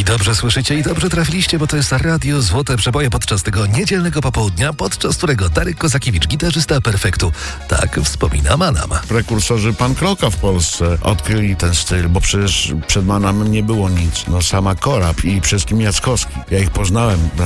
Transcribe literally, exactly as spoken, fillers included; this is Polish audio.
dobrze słyszycie i dobrze trafiliście, bo to jest Radio Złote Przeboje podczas tego niedzielnego popołudnia, podczas którego Darek Kozakiewicz, gitarzysta Perfektu, tak wspomina Manam. Prekursorzy punk rocka w Polsce odkryli ten styl, bo przecież przed Manamem nie było nic. No sama Korab i przede wszystkim Jackowski. Ja ich poznałem